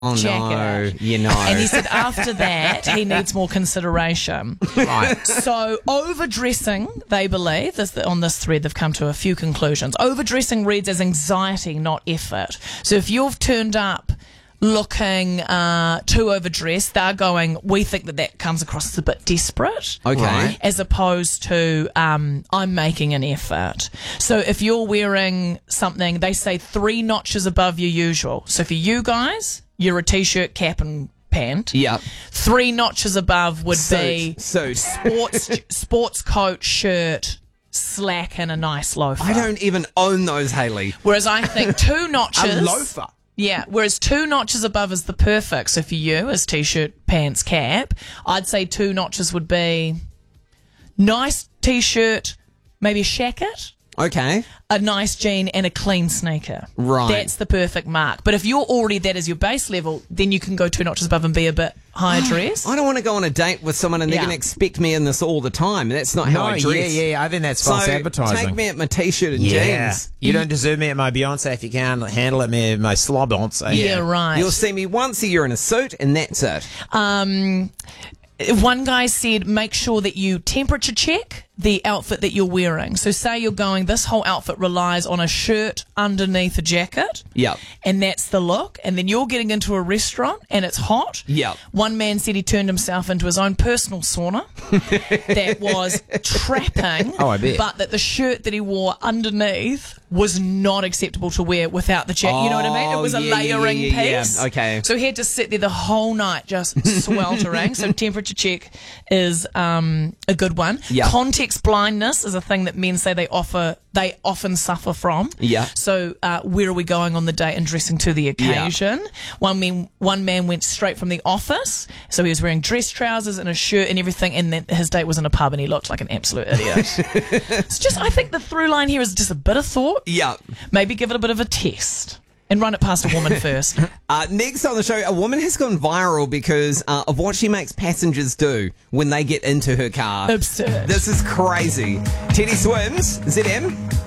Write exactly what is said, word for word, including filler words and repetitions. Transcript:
Oh, jacket. no, you know. And he said after that, he needs more consideration. Right. So overdressing, they believe, this, on this thread they've come to a few conclusions. Overdressing reads as anxiety, not effort. So if you've turned up looking uh, too overdressed, they're going, we think that that comes across as a bit desperate. Okay. Right. As opposed to, um, I'm making an effort. So if you're wearing something, they say three notches above your usual. So for you guys, you're a t-shirt, cap and pant. Yeah. Three notches above would be Suit. Suit. sports sports coat, shirt, slack and a nice loafer. I don't even own those, Hayley. Whereas I think two notches... A loafer. Yeah, whereas two notches above is the perfect. So for you, as t-shirt, pants, cap, I'd say two notches would be nice t-shirt, maybe a shacket, Okay. a nice jean and a clean sneaker. Right. That's the perfect mark. But if you're already that as your base level, then you can go two notches above and be a bit higher dress. I don't want to go on a date with someone and they're Yeah. going to expect me in this all the time. That's not how No, I yeah, dress. yeah, I think that's false so advertising. take me at my t-shirt and yeah. jeans. You don't deserve me at my Beyonce if you can't handle it me at my slob on. So Yeah, right. You'll see me once a year in a suit and that's it. Um, one guy said make sure that you temperature check the outfit that you're wearing. So say you're going, this whole outfit relies on a shirt underneath a jacket. Yep. And that's the look. And then you're getting into a restaurant and it's hot. Yep. One man said he turned himself into his own personal sauna that was trapping. Oh, I bet. But that the shirt that he wore underneath was not acceptable to wear without the jacket. You know what I mean? It was Oh, a yeah, yeah, layering yeah, yeah. piece. Okay. So he had to sit there the whole night just sweltering. So temperature check is um, a good one. Yeah. Context blindness is a thing that men say they offer they often suffer from. Yeah. So uh, where are we going on the date and dressing to the occasion? One man one man went straight from the office, so he was wearing dress trousers and a shirt and everything, and then his date was in a pub and he looked like an absolute idiot. It's just, I think the through line here is just a bit of thought. Yeah. Maybe give it a bit of a test and run it past a woman first. Uh, next on the show, a woman has gone viral because uh, of what she makes passengers do when they get into her car. Absurd. This is crazy. Teddy Swims, Z M.